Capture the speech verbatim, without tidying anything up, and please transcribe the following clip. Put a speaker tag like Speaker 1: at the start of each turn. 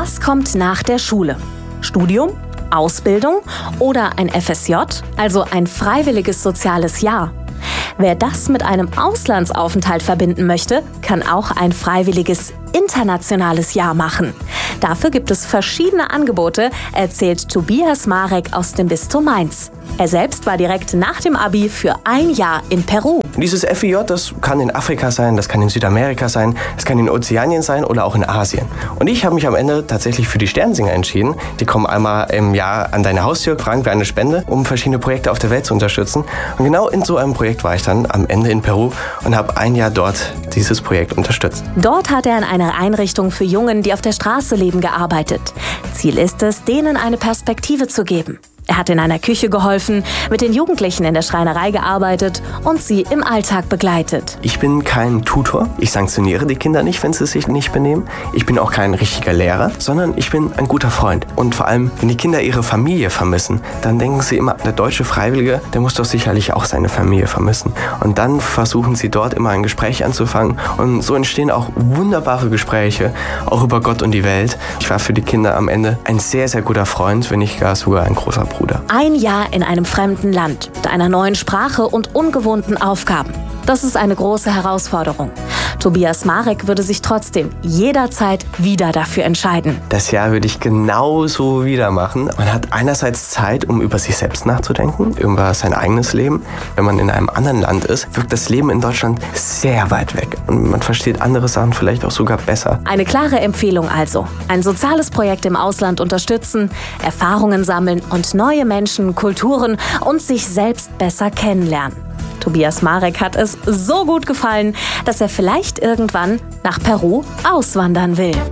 Speaker 1: Was kommt nach der Schule? Studium? Ausbildung oder ein F S J, also ein freiwilliges soziales Jahr? Wer das mit einem Auslandsaufenthalt verbinden möchte, kann auch ein freiwilliges internationales Jahr machen. Dafür gibt es verschiedene Angebote, erzählt Tobias Marek aus dem Bistum Mainz. Er selbst war direkt nach dem Abi für ein Jahr in Peru.
Speaker 2: Dieses F E J, das kann in Afrika sein, das kann in Südamerika sein, das kann in Ozeanien sein oder auch in Asien. Und ich habe mich am Ende tatsächlich für die Sternsinger entschieden. Die kommen einmal im Jahr an deine Haustür, fragen für eine Spende, um verschiedene Projekte auf der Welt zu unterstützen. Und genau in so einem Projekt war ich dann am Ende in Peru und habe ein Jahr dort dieses Projekt unterstützt.
Speaker 1: Dort hat er in einer Einrichtung für Jungen, die auf der Straße leben, gearbeitet. Ziel ist es, denen eine Perspektive zu geben. Er hat in einer Küche geholfen, mit den Jugendlichen in der Schreinerei gearbeitet und sie im Alltag begleitet.
Speaker 2: Ich bin kein Tutor. Ich sanktioniere die Kinder nicht, wenn sie sich nicht benehmen. Ich bin auch kein richtiger Lehrer, sondern ich bin ein guter Freund. Und vor allem, wenn die Kinder ihre Familie vermissen, dann denken sie immer, der deutsche Freiwillige, der muss doch sicherlich auch seine Familie vermissen. Und dann versuchen sie dort immer ein Gespräch anzufangen. Und so entstehen auch wunderbare Gespräche, auch über Gott und die Welt. Ich war für die Kinder am Ende ein sehr, sehr guter Freund, wenn nicht gar sogar ein großer Bruder.
Speaker 1: Ein Jahr in einem fremden Land, mit einer neuen Sprache und ungewohnten Aufgaben. Das ist eine große Herausforderung. Tobias Marek würde sich trotzdem jederzeit wieder dafür entscheiden.
Speaker 2: Das Jahr würde ich genauso wieder machen. Man hat einerseits Zeit, um über sich selbst nachzudenken, über sein eigenes Leben. Wenn man in einem anderen Land ist, wirkt das Leben in Deutschland sehr weit weg. Und man versteht andere Sachen vielleicht auch sogar besser.
Speaker 1: Eine klare Empfehlung also. Ein soziales Projekt im Ausland unterstützen, Erfahrungen sammeln und neue Menschen, Kulturen und sich selbst besser kennenlernen. Tobias Marek hat es so gut gefallen, dass er vielleicht irgendwann nach Peru auswandern will.